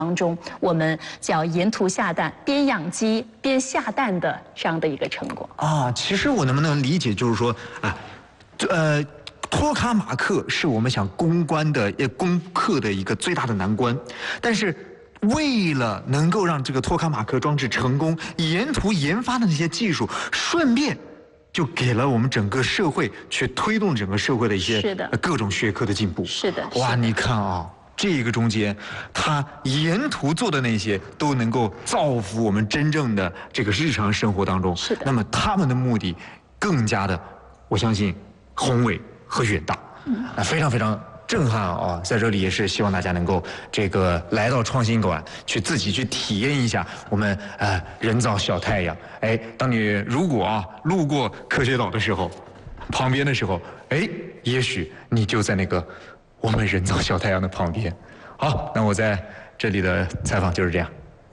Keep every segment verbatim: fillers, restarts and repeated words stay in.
当中，我们叫沿途下蛋，边养鸡边下蛋的这样的一个成果啊。其实我能不能理解，就是说啊，呃，托卡马克是我们想攻关的、呃攻克的一个最大的难关，但是为了能够让这个托卡马克装置成功，沿途研发的那些技术，顺便就给了我们整个社会去推动整个社会的一些是的各种学科的进步。 是的， 哇，你看啊。这个中间，他沿途做的那些都能够造福我们真正的这个日常生活当中。 是的。 那么他们的目的更加的，我相信宏伟和远大。嗯。啊，非常非常震撼啊！在这里也是希望大家能够这个来到创新馆，去自己去体验一下我们呃人造小太阳。哎，当你如果啊路过科学岛的时候，旁边的时候，哎，也许你就在那个。我们人造小太阳的旁边。好，那我在这里的采访就是这样。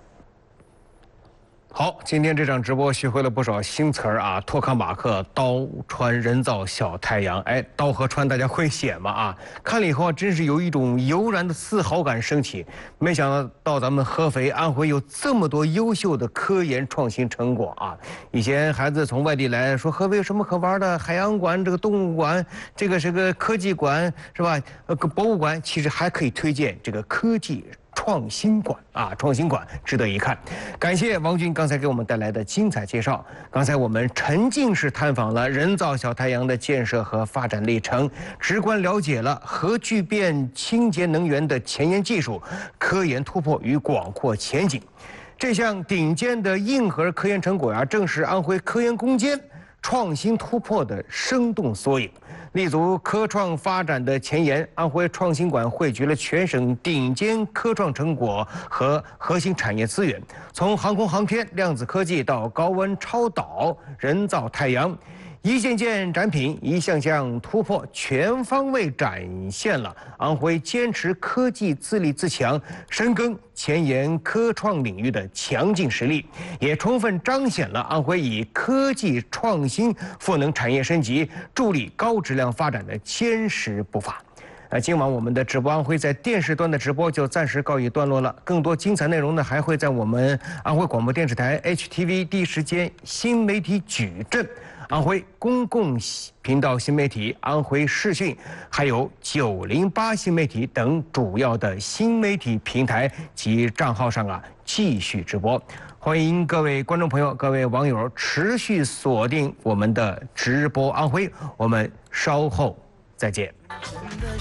好，今天这场直播学会了不少新词儿啊，托卡马克、刀川人造小太阳，哎，刀和川大家会写吗？啊，看了以后啊，真是有一种油然的自豪感升起。没想到咱们合肥、安徽有这么多优秀的科研创新成果啊！以前孩子从外地来说合肥有什么可玩的？海洋馆、这个动物馆、这个是个科技馆，是吧？呃，博物馆，其实还可以推荐这个科技。创新馆啊，创新馆值得一看。感谢王军刚才给我们带来的精彩介绍。刚才我们沉浸式探访了人造小太阳的建设和发展历程，直观了解了核聚变清洁能源的前沿技术、科研突破与广阔前景。这项顶尖的硬核科研成果呀、啊，正是安徽科研攻坚创新突破的生动缩影。立足科创发展的前沿，安徽创新馆汇聚了全省顶尖科创成果和核心产业资源，从航空航天、量子科技到高温超导、人造太阳，一件件展品，一项项突破，全方位展现了安徽坚持科技自立自强、深耕前沿科创领域的强劲实力，也充分彰显了安徽以科技创新赋能产业升级、助力高质量发展的坚实步伐。呃，今晚我们的直播安徽在电视端的直播就暂时告一段落了。更多精彩内容呢，还会在我们安徽广播电视台 H T V 第一时间新媒体矩阵、安徽公共频道新媒体、安徽视讯，还有九零八新媒体等主要的新媒体平台及账号上啊继续直播。欢迎各位观众朋友、各位网友持续锁定我们的直播安徽，我们稍后再见。